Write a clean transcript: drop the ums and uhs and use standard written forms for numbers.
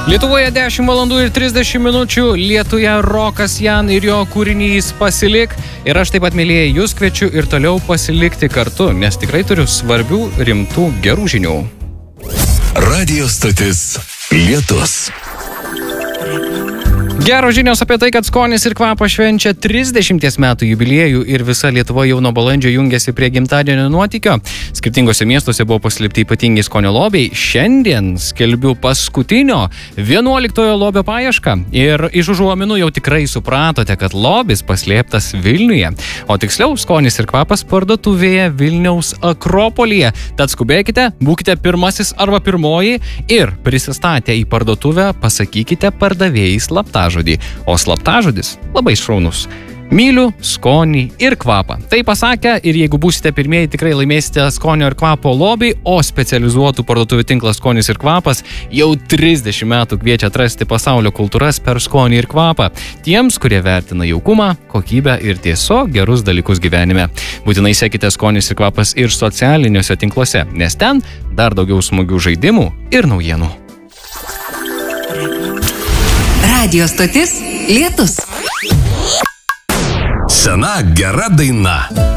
Lietuvoje 10 valandų ir 30 minučių, Lietuje Rokas Jan ir jo kūrinys Pasilik. Ir aš taip pat, mėlyjeji, jūs kviečiu ir toliau pasilikti kartu, nes tikrai turiu svarbių, rimtų, gerų žinių. Radio stotis Lietus. Geros žinios apie tai, kad skonis ir kvapas švenčia 30 metų jubiliejų ir visa Lietuva jau nuo balandžio jungiasi prie gimtadienio nuotykio. Skirtingose miestuose buvo paslėpti ypatingi skonio lobiai. Šiandien skelbiu paskutinio 11 lobio paiešką. Ir iš užuominų jau tikrai supratote, kad lobis paslėptas Vilniuje. O tiksliau, skonis ir kvapas parduotuvėje Vilniaus Akropolyje. Tad skubėkite, būkite pirmasis arba pirmoji ir prisistatę į parduotuvę pasakykite pardavėjai slaptažodį. O slaptažodis labai šaunus. Myliu skonį ir kvapą. Tai pasakę, ir jeigu būsite pirmieji, tikrai laimėsite skonio ir kvapo lobį, o specializuotų parduotuvių tinklas Skonis ir kvapas jau 30 metų kviečia atrasti pasaulio kultūras per skonį ir kvapą. Tiems, kurie vertina jaukumą, kokybę ir tiesiog gerus dalykus gyvenime. Būtinai sekite Skonis ir kvapas ir socialiniuose tinkluose, nes ten dar daugiau smagių žaidimų ir naujienų. Radio stotis Lietus. Sena gera daina.